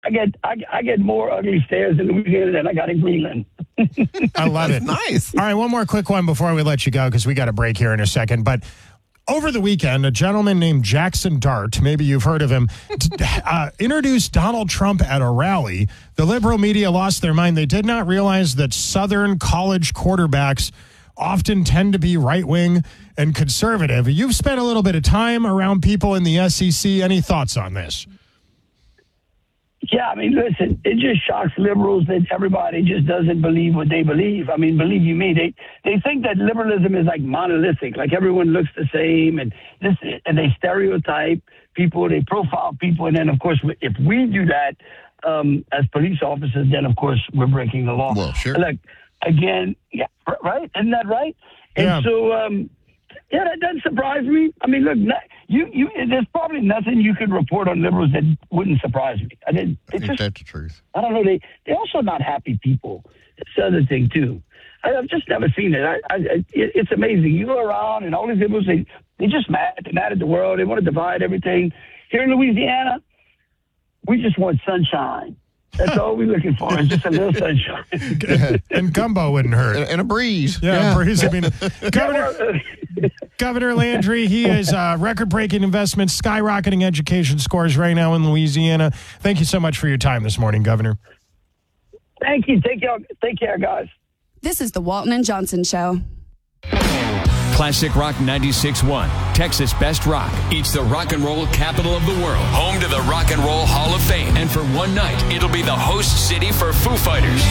I get more ugly stares in Louisiana than I got in Greenland. I love it. Nice. All right, one more quick one before we let you go because we got a break here in a second. But over the weekend, a gentleman named Jackson Dart, maybe you've heard of him, introduced Donald Trump at a rally. The liberal media lost their mind. They did not realize that Southern college quarterbacks often tend to be right-wing and conservative. You've spent a little bit of time around people in the SEC. Any thoughts on this? Yeah, I mean, listen, it just shocks liberals that everybody just doesn't believe what they believe. I mean, believe you me, they think that liberalism is like monolithic, like everyone looks the same, and they stereotype people, they profile people, and then of course, if we do that as police officers, then of course we're breaking the law. Well, sure. Like again, yeah, right? Isn't that right? Yeah. And so. Yeah, that doesn't surprise me. I mean, look, there's probably nothing you could report on liberals that wouldn't surprise me. I think that's the truth. I don't know. They're also not happy people. That's the other thing, too. I've just never seen it. It's amazing. You go around and all these liberals, they're just mad. They're mad at the world. They want to divide everything. Here in Louisiana, we just want sunshine. That's all we're looking for. It's just a little sunshine. And gumbo wouldn't hurt. And a breeze. Yeah, a breeze. I mean, Governor Landry, he has record-breaking investments, skyrocketing education scores right now in Louisiana. Thank you so much for your time this morning, Governor. Thank you. Take care, guys. This is the Walton and Johnson Show. Classic Rock 96.1, Texas Best Rock. It's the rock and roll capital of the world. Home to the Rock and Roll Hall of Fame. And for one night, it'll be the host city for Foo Fighters.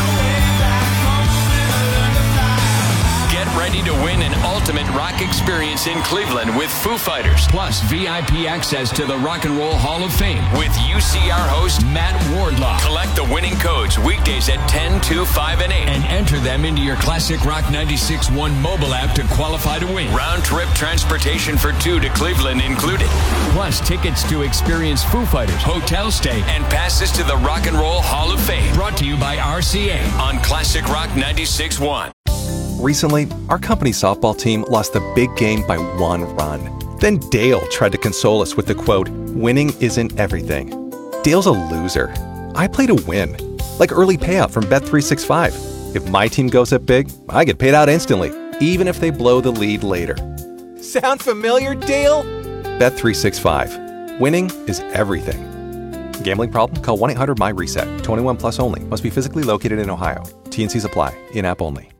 Get ready to win an ultimate rock experience in Cleveland with Foo Fighters. Plus VIP access to the Rock and Roll Hall of Fame with UCR host Matt Wardlaw. Collect the winning codes weekdays at 10, 2, 5, and 8. And enter them into your Classic Rock 96.1 mobile app to qualify to win. Round trip transportation for two to Cleveland included. Plus tickets to experience Foo Fighters, hotel stay, and passes to the Rock and Roll Hall of Fame. Brought to you by RCA on Classic Rock 96.1. Recently, our company softball team lost the big game by 1 run. Then Dale tried to console us with the quote, "Winning isn't everything." Dale's a loser. I play to win. Like early payout from Bet365. If my team goes up big, I get paid out instantly, even if they blow the lead later. Sound familiar, Dale? Bet365. Winning is everything. Gambling problem? Call 1-800-MY-RESET. 21 plus only. Must be physically located in Ohio. T&Cs apply. In-app only.